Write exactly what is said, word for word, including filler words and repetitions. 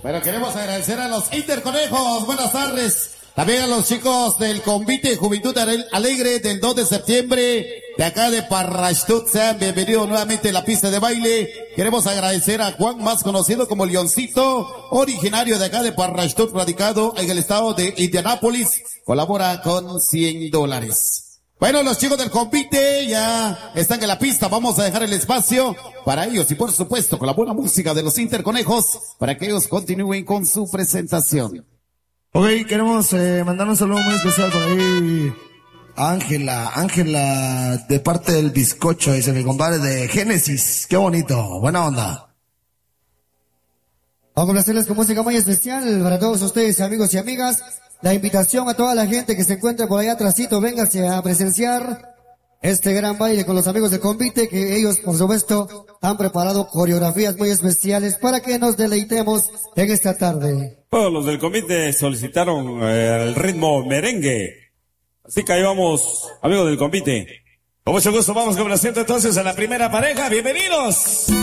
Bueno, queremos agradecer a los Interconejos. Buenas tardes. También a los chicos del Convite Juventud Alegre del dos de septiembre, de acá de Parrashtut. Sean bienvenidos nuevamente a la pista de baile. Queremos agradecer a Juan, más conocido como Leoncito, originario de acá de Parrashtut, radicado en el estado de Indianápolis. Colabora con cien dólares. Bueno, los chicos del Convite ya están en la pista. Vamos a dejar el espacio para ellos y por supuesto con la buena música de los Interconejos para que ellos continúen con su presentación. Ok, queremos eh, mandar un saludo muy especial por ahí a Ángela, Ángela de parte del bizcocho, dice mi compadre de Génesis. Qué bonito, buena onda. Vamos a complacerles con música muy especial para todos ustedes, amigos y amigas. La invitación a toda la gente que se encuentra por allá atrásito, véngase a presenciar este gran baile con los amigos de Convite, que ellos, por supuesto, han preparado coreografías muy especiales para que nos deleitemos en esta tarde. Todos los del Convite solicitaron eh, el ritmo merengue. Así que ahí vamos, amigos del Convite. Con mucho gusto vamos complaciendo entonces a la primera pareja. ¡Bienvenidos!